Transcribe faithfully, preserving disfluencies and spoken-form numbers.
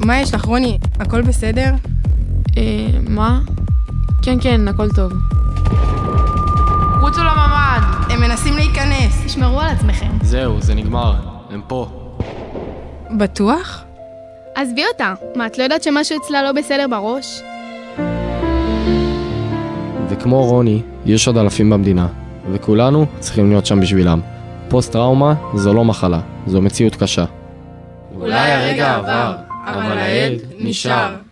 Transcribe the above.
מה יש לך, רוני? הכל בסדר? אה, מה? כן, כן, הכל טוב. רוצו לממ"ד! הם מנסים להיכנס. תשמרו על עצמכם. זהו, זה נגמר. הם פה. בטוח? עזבי אותה. מה, את לא יודעת שמשהו אצלה לא בסדר בראש? וכמו רוני, יש עוד אלפים במדינה, וכולנו צריכים להיות שם בשבילם. פוסט-טראומה זו לא מחלה, זו מציאות קשה. אולי הרגע עבר, אבל הילד נשאר.